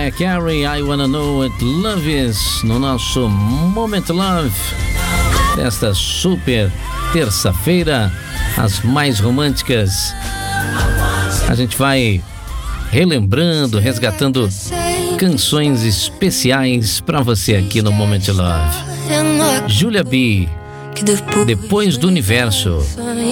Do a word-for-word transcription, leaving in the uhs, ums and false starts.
Mariah Carey, I Wanna Know What Love Is, no nosso Moment Love, desta super terça-feira, as mais românticas. A gente vai relembrando, resgatando canções especiais para você aqui no Moment Love. Julia B, Depois do Universo.